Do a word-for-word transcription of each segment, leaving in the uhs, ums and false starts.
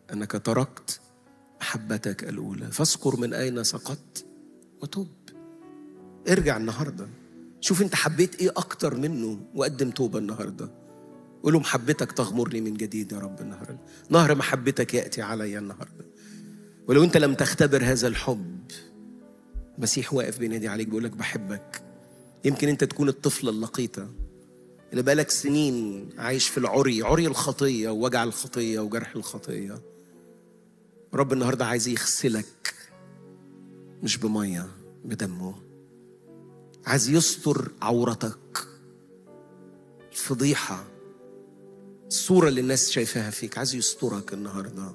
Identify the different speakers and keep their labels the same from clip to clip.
Speaker 1: أنك تركت محبتك الأولى، فاذكر من أين سقطت وتوب. ارجع النهاردة، شوف أنت حبيت إيه أكتر منه وقدم توبة النهاردة. قول له محبتك تغمرني من جديد يا رب النهاردة، نهر محبتك يأتي علي النهاردة. ولو أنت لم تختبر هذا الحب، مسيح واقف بينادي عليك بيقولك بحبك. يمكن أنت تكون الطفلة اللقيطة اللي بقالك سنين عايش في العري، عري الخطية ووجع الخطية وجرح الخطية. رب النهاردة عايز يغسلك، مش بمية، بدمه. عايز يستر عورتك، الفضيحة، الصورة اللي الناس شايفاها فيك، عايز يسترك النهاردة.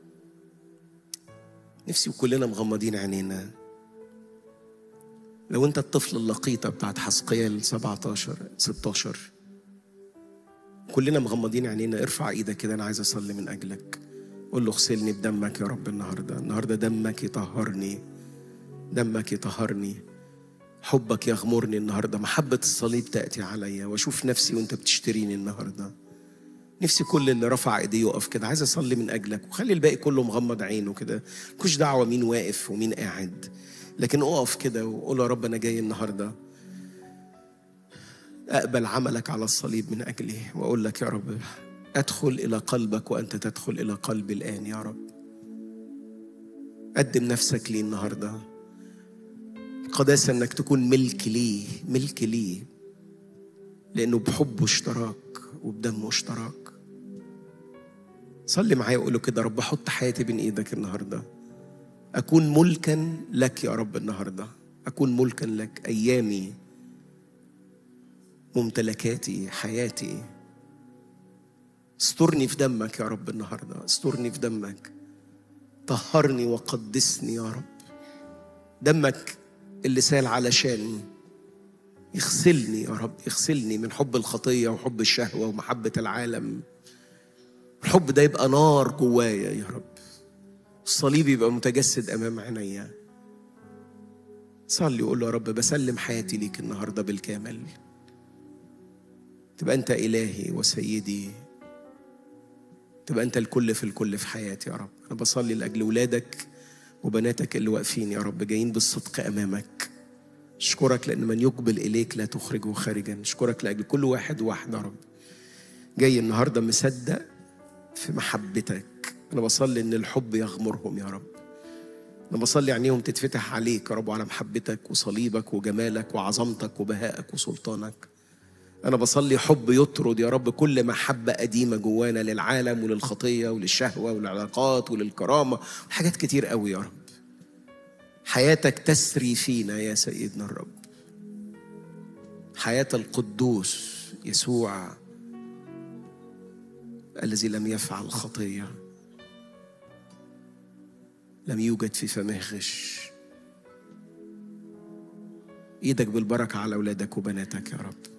Speaker 1: نفسي وكلنا مغمضين عينينا. لو انت الطفل اللقيطة بتاعت حسقيال سبعتاشر ستاشر، كلنا مغمضين عينينا، ارفع ايدك كده، انا عايز اصلي من اجلك. قول له اغسلني بدمك يا رب النهاردة. النهاردة دمك يطهرني، دمك يطهرني، حبك يغمرني النهاردة، محبة الصليب تأتي عليا واشوف نفسي وانت بتشتريني النهاردة. نفسي كل اللي رفع ايديه يقف كده، عايز اصلي من اجلك، وخلي الباقي كله مغمض عينه كده، ملكوش دعوة مين واقف ومين قاعد، لكن اقف كده وقول يا رب انا جاي النهاردة اقبل عملك على الصليب من اجلي، واقول لك يا رب ادخل الى قلبك وانت تدخل الى قلبي الان يا رب. قدم نفسك لي النهاردة. القداسة انك تكون ملك ليه، ملك ليه، لانه بحبه اشتراك وبدمه اشتراك. صلي معايا وقوله كده، رب حط حياتي بين ايدك النهاردة، اكون ملكا لك يا رب النهاردة، اكون ملكا لك. ايامي، ممتلكاتي، حياتي، استرني في دمك يا رب النهاردة، استرني في دمك، طهرني وقدسني يا رب. دمك اللي سال علشاني يغسلني يا رب، يغسلني من حب الخطية وحب الشهوة ومحبة العالم. الحب ده يبقى نار جوايا يا رب، الصليب يبقى متجسد أمام عينيا. صلي وقول له يا رب بسلم حياتي ليك النهاردة بالكامل، تبقى أنت إلهي وسيدي، تبقى أنت الكل في الكل في حياتي يا رب. أنا بصلي لأجل ولادك وبناتك اللي واقفين يا رب جايين بالصدق أمامك. أشكرك لأن من يقبل إليك لا تخرجه خارجا. أشكرك لأجل كل واحد واحد يا رب جاي النهاردة مصدق في محبتك. أنا بصلي إن الحب يغمرهم يا رب. أنا بصلي عينيهم تتفتح عليك يا رب، وعلى محبتك وصليبك وجمالك وعظمتك وبهائك وسلطانك. أنا بصلي حب يطرد يا رب كل محبة قديمة جوانا للعالم وللخطية وللشهوة وللعلاقات وللكرامة وحاجات كتير قوي يا رب. حياتك تسري فينا يا سيدنا الرب، حياة القدوس يسوع الذي لم يفعل خطية، لم يوجد في فمه غش. ايدك بالبركة على أولادك وبناتك يا رب.